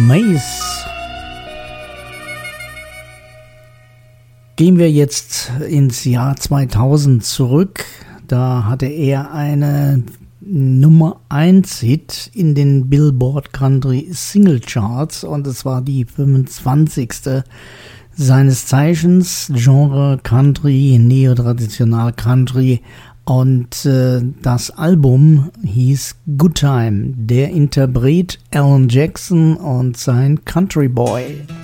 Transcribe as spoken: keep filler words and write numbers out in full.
Maze. Gehen wir jetzt ins Jahr zweitausend zurück. Da hatte er eine Nummer eins Hit in den Billboard Country Single Charts und es war die fünfundzwanzigste seines Zeichens, Genre Country, Neotraditional Country, und äh, das Album hieß Good Time. Der Interpret Alan Jackson und sein Country Boy.